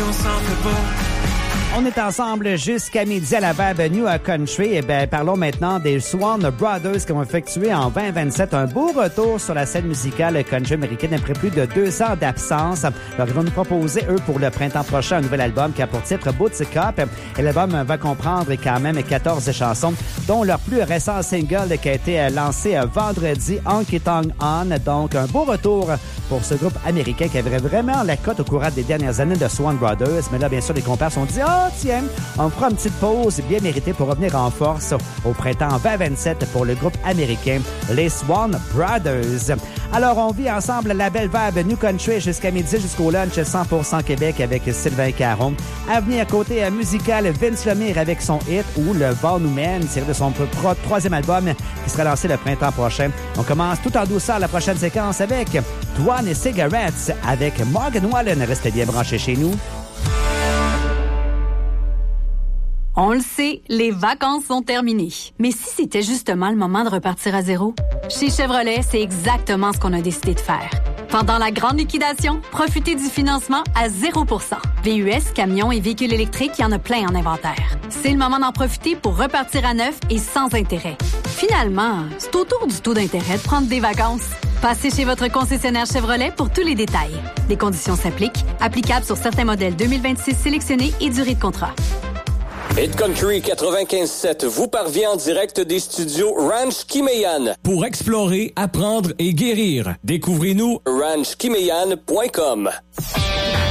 on s'en fait pas. On est ensemble jusqu'à midi à la Vibe New Country. Et bien, parlons maintenant des Swan Brothers qui ont effectué en 2027 un beau retour sur la scène musicale country américaine après plus de 2 ans d'absence. Alors, ils vont nous proposer, eux, pour le printemps prochain, un nouvel album qui a pour titre Boutique Up. Et l'album va comprendre quand même 14 chansons, dont leur plus récent single qui a été lancé vendredi, Honky Tonk On. Donc, un beau retour pour ce groupe américain qui avait vraiment la cote au courant des dernières années de Swan Brothers. Mais là, bien sûr, les compères sont dit, tiens, on fera une petite pause bien méritée pour revenir en force au printemps 2027 pour le groupe américain, les Swan Brothers. Alors, on vit ensemble la belle vibe New Country jusqu'à midi, jusqu'au lunch 100% Québec avec Sylvain Caron. À venir côté musical, Vince Lemire avec son hit ou le vent nous mène, tiré de son troisième album qui sera lancé le printemps prochain. On commence tout en douceur la prochaine séquence avec Douane et Cigarettes avec Morgan Wallen. Restez bien branchés chez nous. On le sait, les vacances sont terminées. Mais si c'était justement le moment de repartir à zéro? Chez Chevrolet, c'est exactement ce qu'on a décidé de faire. Pendant la grande liquidation, profitez du financement à 0%. VUS, camions et véhicules électriques, il y en a plein en inventaire. C'est le moment d'en profiter pour repartir à neuf et sans intérêt. Finalement, c'est autour du taux d'intérêt de prendre des vacances. Passez chez votre concessionnaire Chevrolet pour tous les détails. Des conditions s'appliquent, applicables sur certains modèles 2026 sélectionnés et durée de contrat. Hit Country 95.7 vous parvient en direct des studios Ranch Kimeyan. Pour explorer, apprendre et guérir, découvrez-nous ranchkimeyan.com.